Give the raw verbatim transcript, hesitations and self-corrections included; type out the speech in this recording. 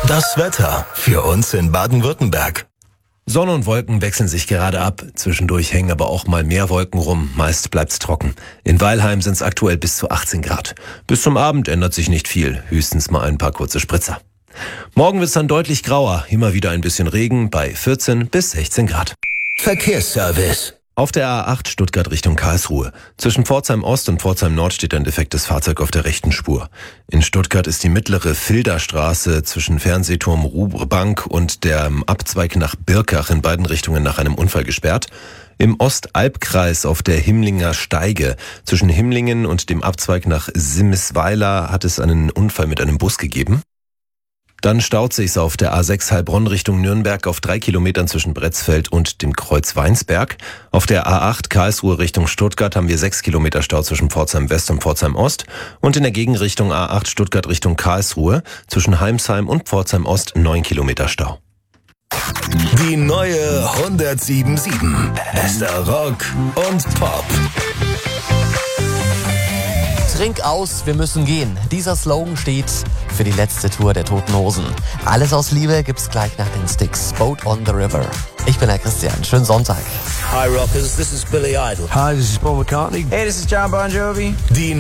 Das Wetter für uns in Baden-Württemberg. Sonne und Wolken wechseln sich gerade ab. Zwischendurch hängen aber auch mal mehr Wolken rum. Meist bleibt's trocken. In Weilheim sind es aktuell bis zu achtzehn Grad. Bis zum Abend ändert sich nicht viel. Höchstens mal ein paar kurze Spritzer. Morgen wird's dann deutlich grauer. Immer wieder ein bisschen Regen bei vierzehn bis sechzehn Grad. Verkehrsservice. Auf der A acht Stuttgart Richtung Karlsruhe. Zwischen Pforzheim Ost und Pforzheim Nord steht ein defektes Fahrzeug auf der rechten Spur. In Stuttgart ist die mittlere Filderstraße zwischen Fernsehturm Ruhrbank und dem Abzweig nach Birkach in beiden Richtungen nach einem Unfall gesperrt. Im Ostalbkreis auf der Himmlinger Steige zwischen Himmlingen und dem Abzweig nach Simmisweiler hat es einen Unfall mit einem Bus gegeben. Dann staut sich's auf der A sechs Heilbronn Richtung Nürnberg auf drei Kilometern zwischen Bretzfeld und dem Kreuz Weinsberg. Auf der A acht Karlsruhe Richtung Stuttgart haben wir sechs Kilometer Stau zwischen Pforzheim West und Pforzheim Ost. Und in der Gegenrichtung A acht Stuttgart Richtung Karlsruhe zwischen Heimsheim und Pforzheim Ost neun Kilometer Stau. Die neue hundertsieben Komma sieben. Bester Rock und Pop. Trink aus, wir müssen gehen. Dieser Slogan steht für die letzte Tour der Toten Hosen. Alles aus Liebe gibt's gleich nach den Sticks. Boat on the River. Ich bin der Christian. Schönen Sonntag. Hi Rockers, this is Billy Idol. Hi, this is Paul McCartney. Hey, this is John Bon Jovi. Die